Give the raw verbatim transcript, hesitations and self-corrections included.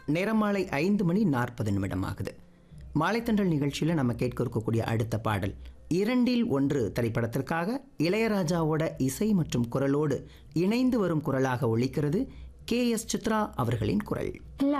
நேரம் மாலை ஐந்து மணி நாற்பது நிமிடம் ஆகுது. மாலைத்தண்டல் நிகழ்ச்சியில் நம்ம கேட்க இருக்கக்கூடிய அடுத்த பாடல் இரண்டில் ஒன்று திரைப்படத்திற்காக இளையராஜாவோட இசை மற்றும் குரலோடு இணைந்து வரும் குரலாக ஒலிக்கிறது. கே எஸ் சித்ரா அவர்களின் குரல்.